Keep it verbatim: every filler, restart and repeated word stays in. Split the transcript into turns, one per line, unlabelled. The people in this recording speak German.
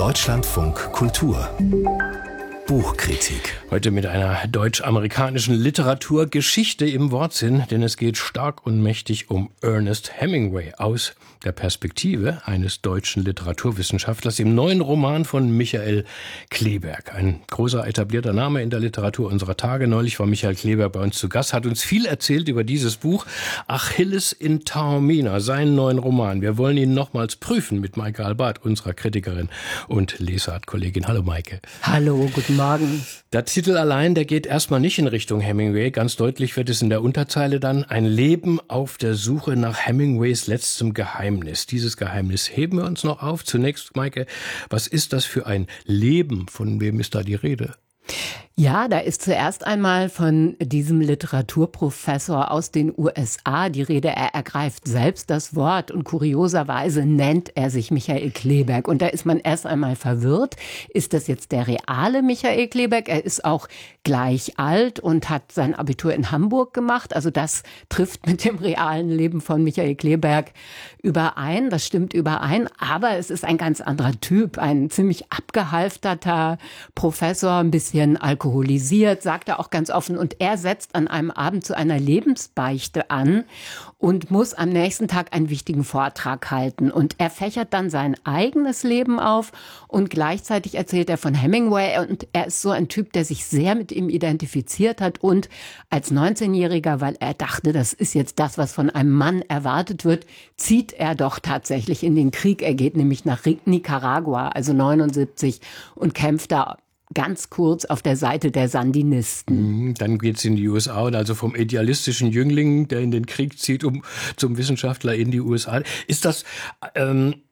Deutschlandfunk Kultur Buchkritik.
Heute mit einer deutsch-amerikanischen Literaturgeschichte im Wortsinn, denn es geht stark und mächtig um Ernest Hemingway aus der Perspektive eines deutschen Literaturwissenschaftlers im neuen Roman von Michael Kleeberg. Ein großer etablierter Name in der Literatur unserer Tage. Neulich war Michael Kleeberg bei uns zu Gast, hat uns viel erzählt über dieses Buch Achilles in Taormina, seinen neuen Roman. Wir wollen ihn nochmals prüfen mit Maike Albart, unserer Kritikerin und Lesart-Kollegin. Hallo Maike.
Hallo, guten Morgen.
Der Titel allein, der geht erstmal nicht in Richtung Hemingway. Ganz deutlich wird es in der Unterzeile dann: Ein Leben auf der Suche nach Hemingways letztem Geheimnis. Dieses Geheimnis heben wir uns noch auf. Zunächst, Maike, was ist das für ein Leben? Von wem ist da die Rede?
Ja, da ist zuerst einmal von diesem Literaturprofessor aus den U S A die Rede. Er ergreift selbst das Wort und kurioserweise nennt er sich Michael Kleeberg. Und da ist man erst einmal verwirrt. Ist das jetzt der reale Michael Kleeberg? Er ist auch gleich alt und hat sein Abitur in Hamburg gemacht. Also das trifft mit dem realen Leben von Michael Kleeberg überein. Das stimmt überein. Aber es ist ein ganz anderer Typ. Ein ziemlich abgehalfterter Professor, ein bisschen alkoholisiert, sagt er auch ganz offen. Und er setzt an einem Abend zu einer Lebensbeichte an und muss am nächsten Tag einen wichtigen Vortrag halten. Und er fächert dann sein eigenes Leben auf und gleichzeitig erzählt er von Hemingway. Und er ist so ein Typ, der sich sehr mit ihm identifiziert hat. Und als neunzehnjähriger, weil er dachte, das ist jetzt das, was von einem Mann erwartet wird, zieht er doch tatsächlich in den Krieg. Er geht nämlich nach Nicaragua, also neunundsiebzig, und kämpft da ganz kurz auf der Seite der Sandinisten.
Dann geht's in die U S A und also vom idealistischen Jüngling, der in den Krieg zieht, um zum Wissenschaftler in die U S A. Ist das ähm,